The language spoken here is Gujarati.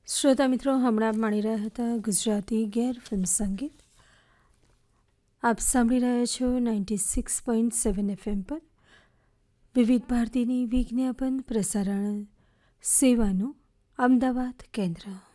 શ્રોતા મિત્રો, હમણાં આપ માણી રહ્યા હતા ગુજરાતી ગેર ફિલ્મ સંગીત. આપ સાંભળી રહ્યા છો 96.7 FM પર વિવિધ ભારતીની વિજ્ઞાપન પ્રસારણ સેવાનું અમદાવાદ કેન્દ્ર.